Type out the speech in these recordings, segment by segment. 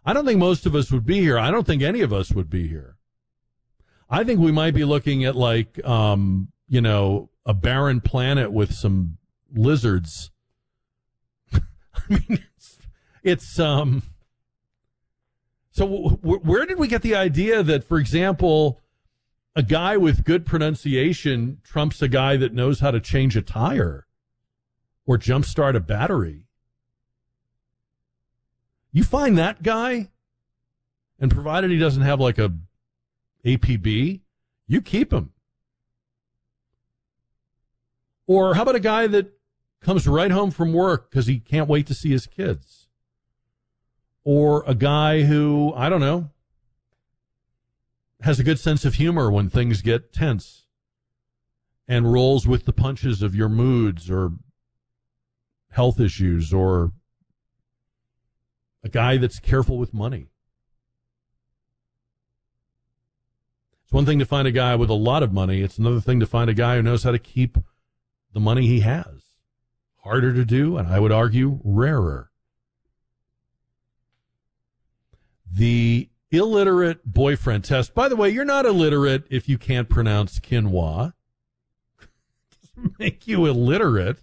I don't think most of us would be here. I don't think any of us would be here. I think we might be looking at like, a barren planet with some lizards. I mean, it's so where did we get the idea that, for example, a guy with good pronunciation trumps a guy that knows how to change a tire or jumpstart a battery? You find that guy, and provided he doesn't have like a APB, you keep him. Or how about a guy that comes right home from work because he can't wait to see his kids? Or a guy who, I don't know, has a good sense of humor when things get tense and rolls with the punches of your moods or health issues, or a guy that's careful with money. It's one thing to find a guy with a lot of money. It's another thing to find a guy who knows how to keep the money he has. Harder to do, and I would argue rarer. The illiterate boyfriend test. By the way, you're not illiterate if you can't pronounce quinoa. Doesn't make you illiterate.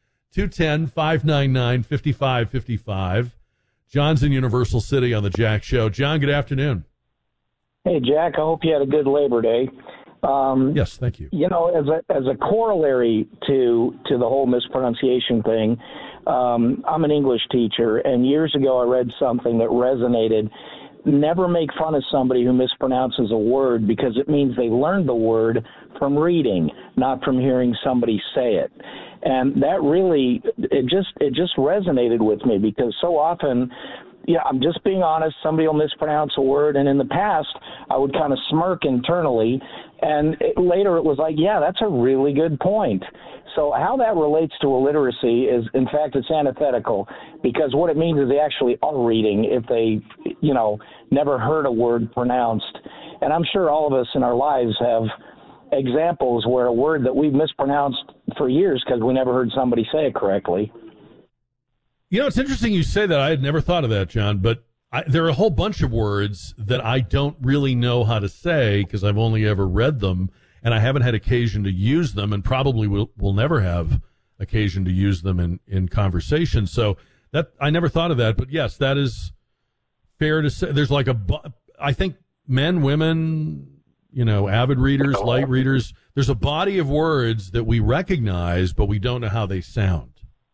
210-599-5555. John's in Universal City on the Jack Show. John, good afternoon. Hey, Jack, I hope you had a good Labor Day. Yes, thank you. You know, as a corollary to the whole mispronunciation thing, I'm an English teacher, and years ago I read something that resonated. Never make fun of somebody who mispronounces a word, because it means they learned the word from reading, not from hearing somebody say it. And that really, it just resonated with me, because so often, yeah, I'm just being honest, somebody will mispronounce a word, and in the past, I would kind of smirk internally, and later it was like, yeah, that's a really good point. So how that relates to illiteracy is, in fact, it's antithetical, because what it means is they actually are reading if they, never heard a word pronounced. And I'm sure all of us in our lives have examples where a word that we've mispronounced for years because we never heard somebody say it correctly. You know, it's interesting you say that. I had never thought of that, John, but there are a whole bunch of words that I don't really know how to say because I've only ever read them, and I haven't had occasion to use them, and probably will never have occasion to use them in conversation. So that I never thought of that, but yes, that is fair to say. There's like I think men, women, avid readers, light readers, there's a body of words that we recognize, but we don't know how they sound.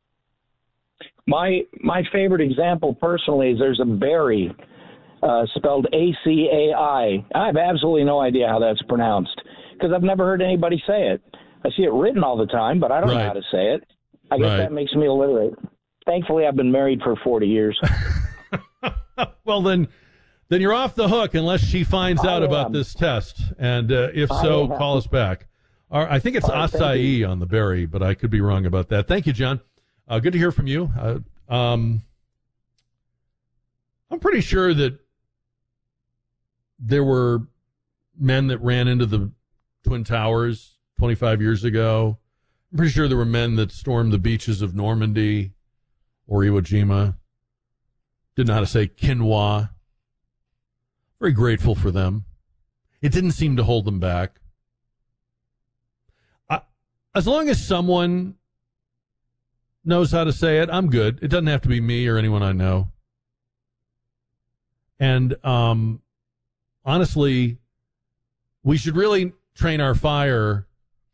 My favorite example personally is there's a berry spelled ACAI. I have absolutely no idea how that's pronounced because I've never heard anybody say it. I see it written all the time, but I don't know how to say it. I guess that makes me illiterate. Thankfully, I've been married for 40 years. Well, then you're off the hook unless she finds out about this test. And if so, call us back. I think it's acai on the berry, but I could be wrong about that. Thank you, John. Good to hear from you. I'm pretty sure that there were men that ran into the Twin Towers 25 years ago. I'm pretty sure there were men that stormed the beaches of Normandy or Iwo Jima. Didn't know how to say quinoa. Very grateful for them. It didn't seem to hold them back. As long as someone knows how to say it, I'm good. It doesn't have to be me or anyone I know. And honestly, we should really train our fire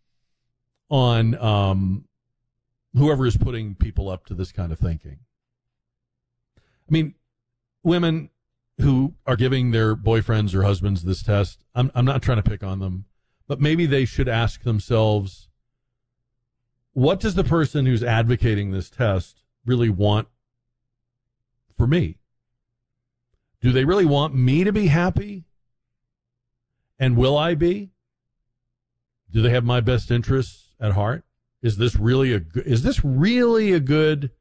on whoever is putting people up to this kind of thinking. I mean, women who are giving their boyfriends or husbands this test, I'm not trying to pick on them, but maybe they should ask themselves, what does the person who's advocating this test really want for me? Do they really want me to be happy? And will I be? Do they have my best interests at heart? Is this really a good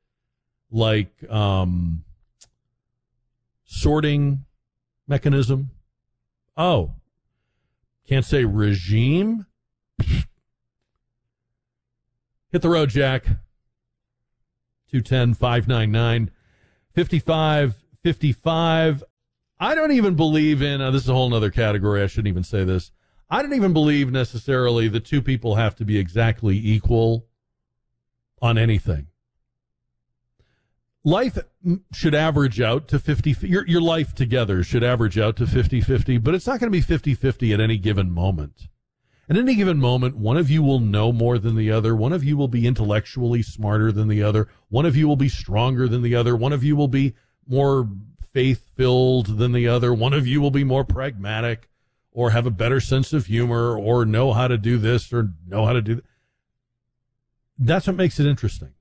sorting mechanism? Oh, can't say regime? Hit the road, Jack. 210-599-5555. I don't even believe in, this is a whole other category, I shouldn't even say this. I don't even believe necessarily the two people have to be exactly equal on anything. Life should average out to 50, your life together should average out to 50-50, but it's not going to be 50-50 at any given moment. At any given moment, one of you will know more than the other. One of you will be intellectually smarter than the other. One of you will be stronger than the other. One of you will be more faith-filled than the other. One of you will be more pragmatic or have a better sense of humor or know how to do this or know how to do that. That's what makes it interesting.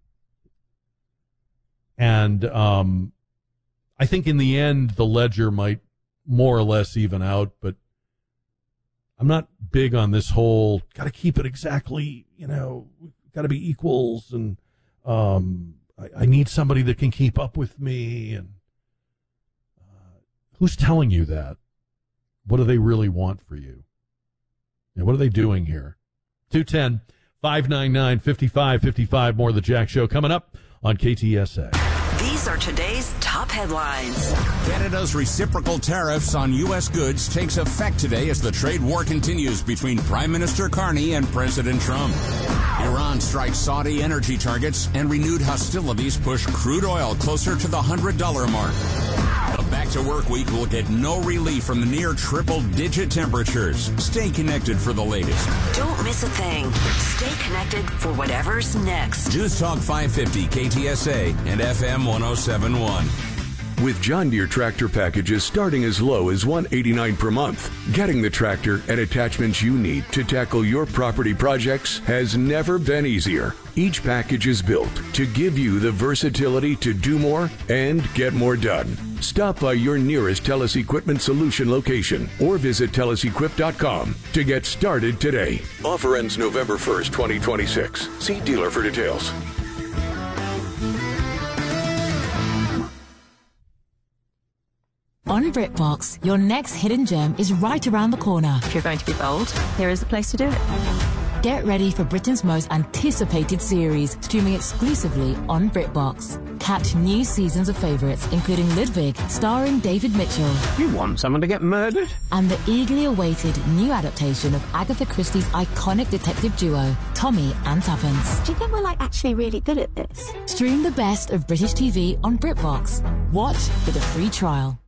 And I think in the end, the ledger might more or less even out, but I'm not big on this whole, got to keep it exactly, got to be equals, and I need somebody that can keep up with me. And who's telling you that? What do they really want for you? And what are they doing here? 210-599-5555. More of the Jack Show coming up on KTSA. These are today's top headlines. Canada's reciprocal tariffs on U.S. goods takes effect today as the trade war continues between Prime Minister Carney and President Trump. Iran strikes Saudi energy targets, and renewed hostilities push crude oil closer to the $100 mark. A back-to-work week will get no relief from the near triple-digit temperatures. Stay connected for the latest. Don't miss a thing. Stay connected for whatever's next. News Talk 550 KTSA and FM 1071. With John Deere tractor packages starting as low as $189 per month, getting the tractor and attachments you need to tackle your property projects has never been easier. Each package is built to give you the versatility to do more and get more done. Stop by your nearest Telus Equipment Solution location or visit TelusEquip.com to get started today. Offer ends November 1st, 2026. See dealer for details. On BritBox, your next hidden gem is right around the corner. If you're going to be bold, here is the place to do it. Get ready for Britain's most anticipated series, streaming exclusively on BritBox. Catch new seasons of favourites, including Ludwig, starring David Mitchell. You want someone to get murdered? And the eagerly awaited new adaptation of Agatha Christie's iconic detective duo, Tommy and Tuppence. Do you think we're actually really good at this? Stream the best of British TV on BritBox. Watch with a free trial.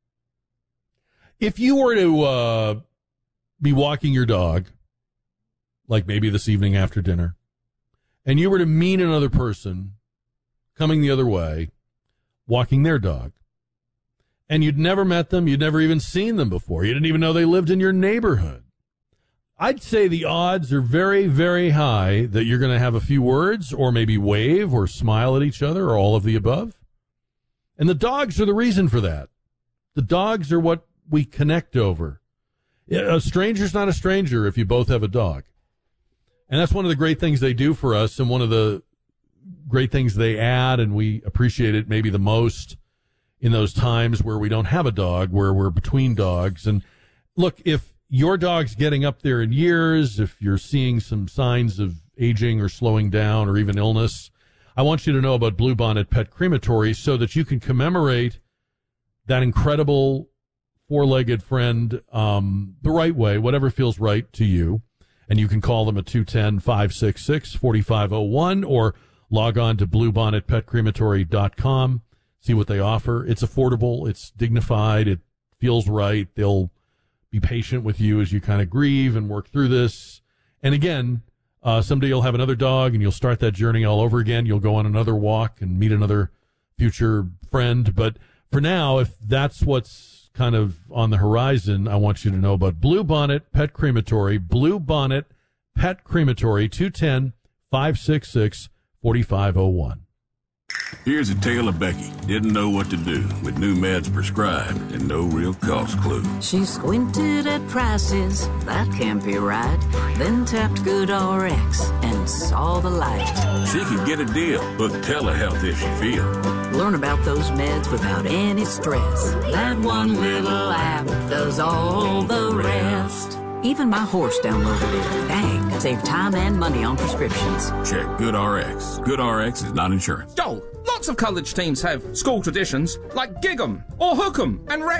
If you were to be walking your dog, like maybe this evening after dinner, and you were to meet another person coming the other way, walking their dog, and you'd never met them, you'd never even seen them before, you didn't even know they lived in your neighborhood, I'd say the odds are very, very high that you're going to have a few words or maybe wave or smile at each other or all of the above. And the dogs are the reason for that. The dogs are what we connect over. A stranger's not a stranger if you both have a dog. And that's one of the great things they do for us, and one of the great things they add, and we appreciate it maybe the most in those times where we don't have a dog, where we're between dogs. And look, if your dog's getting up there in years, if you're seeing some signs of aging or slowing down or even illness, I want you to know about Bluebonnet Pet Crematory so that you can commemorate that incredible four-legged friend the right way, whatever feels right to you. And you can call them at 210-566-4501 or log on to bluebonnetpetcrematory.com, see what they offer. It's affordable, it's dignified, it feels right. They'll be patient with you as you kind of grieve and work through this. And again, someday you'll have another dog and you'll start that journey all over again. You'll go on another walk and meet another future friend. But for now, if that's what's kind of on the horizon, I want you to know about Bluebonnet Pet Crematory. Bluebonnet Pet Crematory, 210-566-4501. Here's a tale of Becky. Didn't know what to do with new meds prescribed and no real cost clue. She squinted at prices, that can't be right. Then tapped GoodRx and saw the light. She could get a deal, book telehealth if she feel. Learn about those meds without any stress. That one little app does all the rest. Even my horse downloaded it. Dang, save time and money on prescriptions. Check GoodRx. GoodRx is not insurance. Oh, lots of college teams have school traditions, like Gig 'em or Hook 'em and